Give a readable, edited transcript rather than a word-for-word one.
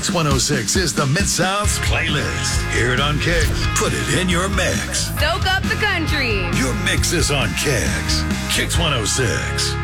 Kicks 106 is the Mid-South's playlist. Hear it on Kicks. Put it in your mix. Soak up the country. Your mix is on Kicks. Kicks 106.